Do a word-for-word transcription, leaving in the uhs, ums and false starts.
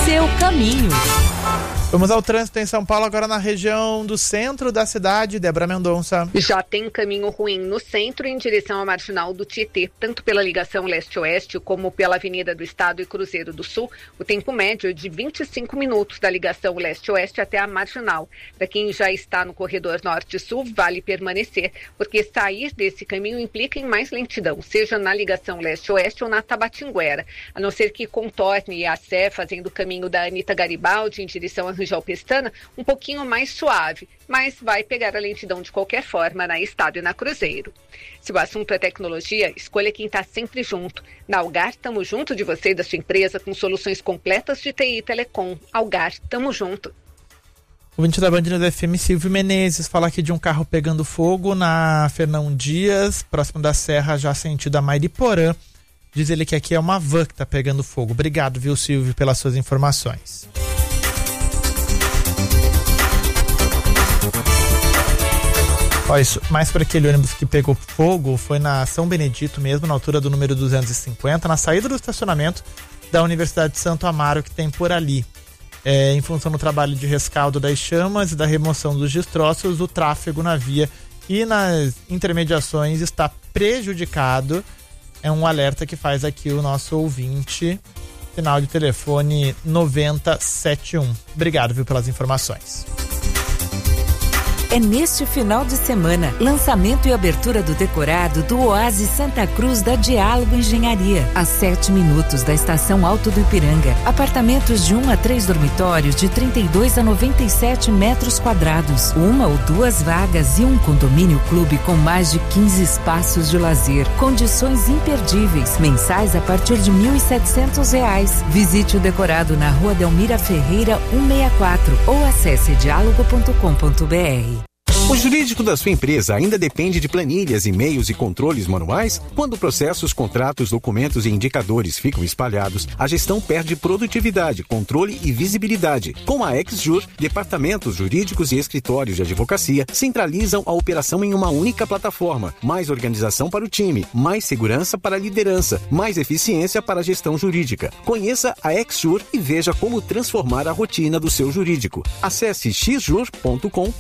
seu caminho. Vamos ao trânsito em São Paulo, agora na região do centro da cidade. Débora Mendonça. Já tem caminho ruim no centro em direção à Marginal do Tietê, tanto pela ligação leste-oeste como pela Avenida do Estado e Cruzeiro do Sul. O tempo médio é de vinte e cinco minutos da ligação leste-oeste até a Marginal. Para quem já está no corredor norte-sul, vale permanecer, porque sair desse caminho implica em mais lentidão, seja na ligação leste-oeste ou na Tabatinguera, a não ser que contorne a Sé fazendo o caminho da Anita Garibaldi em direção a Rangel Pestana, um pouquinho mais suave, mas vai pegar a lentidão de qualquer forma na Estado e na Cruzeiro. Se o assunto é tecnologia, escolha quem está sempre junto. Na Algar, estamos junto de você e da sua empresa com soluções completas de T I e Telecom. Algar, tamo junto. O ouvinte da Band News F M, Silvio Menezes, fala aqui de um carro pegando fogo na Fernão Dias, próximo da Serra, já sentido a Mairiporã. Diz ele que aqui é uma van que está pegando fogo. Obrigado, viu, Silvio, pelas suas informações. Ó, isso, mais para aquele ônibus que pegou fogo foi na São Benedito mesmo, na altura do número duzentos e cinquenta, na saída do estacionamento da Universidade de Santo Amaro, que tem por ali. É, em função do trabalho de rescaldo das chamas e da remoção dos destroços, o tráfego na via e nas intermediações está prejudicado. É um alerta que faz aqui o nosso ouvinte, final de telefone noventa setenta e um. Obrigado, viu, pelas informações. É neste final de semana, lançamento e abertura do decorado do Oásis Santa Cruz da Diálogo Engenharia, a sete minutos da estação Alto do Ipiranga. Apartamentos de um a três dormitórios de trinta e dois a noventa e sete metros quadrados, uma ou duas vagas e um condomínio clube com mais de quinze espaços de lazer. Condições imperdíveis, mensais a partir de mil e setecentos reais. Visite o decorado na Rua Delmira Ferreira cento e sessenta e quatro ou acesse diálogo ponto com ponto br. O jurídico da sua empresa ainda depende de planilhas, e-mails e controles manuais? Quando processos, contratos, documentos e indicadores ficam espalhados, a gestão perde produtividade, controle e visibilidade. Com a Exjur, departamentos jurídicos e escritórios de advocacia centralizam a operação em uma única plataforma. Mais organização para o time, mais segurança para a liderança, mais eficiência para a gestão jurídica. Conheça a Exjur e veja como transformar a rotina do seu jurídico. Acesse x jur ponto com